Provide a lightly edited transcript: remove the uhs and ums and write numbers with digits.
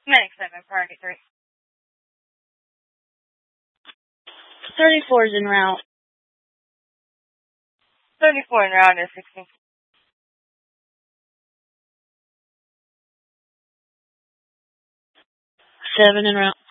Medic 7, priority 3. 34 is en route. 34 en route is 16. 7 en route.